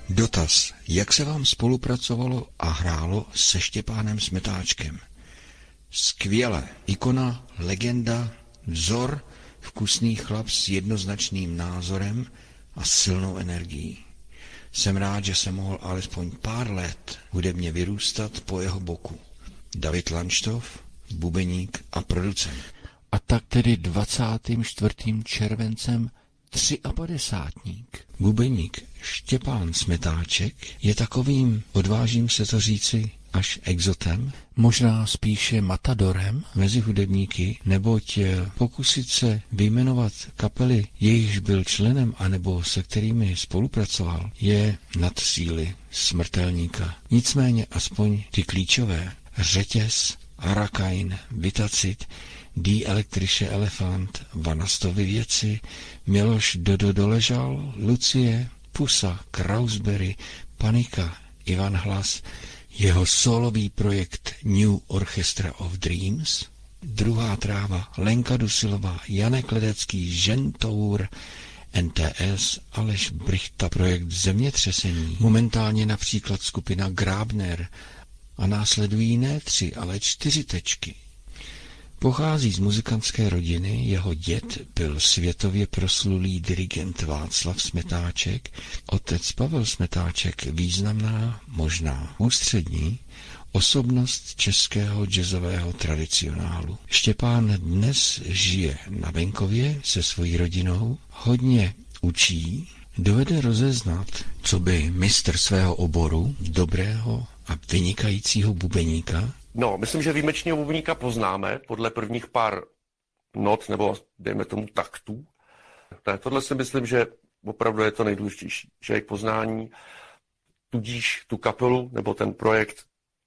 Dotaz. Jak se vám spolupracovalo a hrálo se Štěpánem Smetáčkem? Skvěle. Ikona, legenda, vzor, vkusný chlap s jednoznačným názorem a silnou energií. Jsem rád, že jsem mohl alespoň pár let hudebně vyrůstat po jeho boku. David Lanštov, bubeník a producent. A tak tedy 24. červencem 53. Bubeník Štěpán Smetáček je takovým, odvážím se to říci, až exotem, možná spíše matadorem mezi hudebníky, neboť pokusit se vyjmenovat kapely, jejichž byl členem anebo se kterými spolupracoval, je nad síly smrtelníka. Nicméně aspoň ty klíčové, Řetěz, Arakain, Vitacit, Die elektrische Elefant, Vanastovy věci, Miloš Dodo Doležal, Lucie, Pusa, Krausberry, Panika, Ivan Hlas, jeho solový projekt New Orchestra of Dreams, Druhá tráva, Lenka Dusilová, Janek Ledecký, Žentour, NTS, Aleš Brichta, projekt Zemětřesení, momentálně například skupina Grabner a následují ne 3, ale 4 tečky. Pochází z muzikantské rodiny, jeho děd byl světově proslulý dirigent Václav Smetáček, otec Pavel Smetáček významná, možná ústřední, osobnost českého jazzového tradicionálu. Štěpán dnes žije na venkově se svojí rodinou, hodně učí, dovede rozeznat, co by mistr svého oboru, dobrého a vynikajícího bubeníka. No, myslím, že výjimečného bubeníka poznáme podle prvních pár not, nebo dejme tomu taktů. Tohle si myslím, že opravdu je to nejdůležitější, že je k poznání, tudíž tu kapelu nebo ten projekt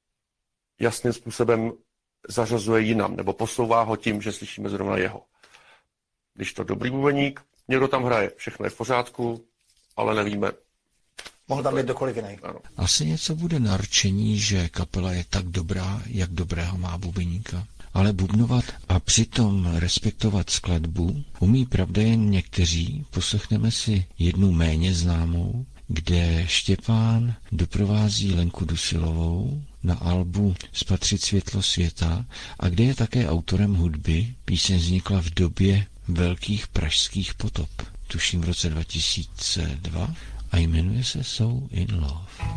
jasným způsobem zařazuje jinam, nebo posouvá ho tím, že slyšíme zrovna jeho. Když to dobrý bubeník, někdo tam hraje, všechno je v pořádku, ale nevíme. Mohl tam být kdokoliv jiný. Asi něco bude narčení, že kapela je tak dobrá, jak dobrého má bubeníka. Ale bubnovat a přitom respektovat skladbu umí pravda jen někteří. Poslechneme si jednu méně známou, kde Štěpán doprovází Lenku Dusilovou na albu Spatřit světlo světa a kde je také autorem hudby. Píseň vznikla v době velkých pražských potop, tuším v roce 2002, a jmenuje se So in Love.